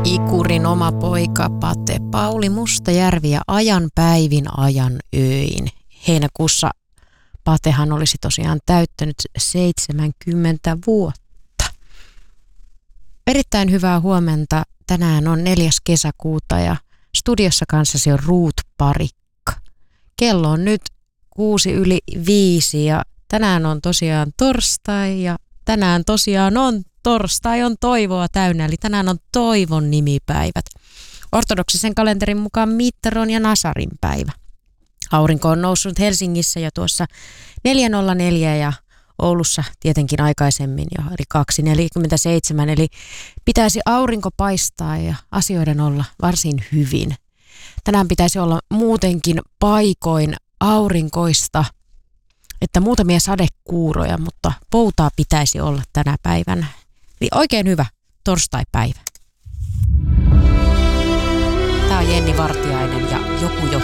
Ikurin oma poika Pate Pauli Mustajärvi ja ajan päivin ajan öin. Heinäkuussa Patehan olisi tosiaan täyttänyt 70 vuotta. Erittäin hyvää huomenta. Tänään on 4. kesäkuuta ja studiossa kanssasi on Ruut Parikka. Kello on nyt 6:05 ja tänään on tosiaan torstai ja tänään tosiaan on torstai on toivoa täynnä, eli tänään on toivon nimipäivät. Ortodoksisen kalenterin mukaan Mitteron ja Nasarin päivä. Aurinko on noussut Helsingissä jo tuossa 4:04 ja Oulussa tietenkin aikaisemmin jo, eli 2:47, eli pitäisi aurinko paistaa ja asioiden olla varsin hyvin. Tänään pitäisi olla muutenkin paikoin aurinkoista, että muutamia sadekuuroja, mutta poutaa pitäisi olla tänä päivänä. Eli oikein hyvä torstaipäivä. Tämä on Jenni Vartiainen ja Joku jo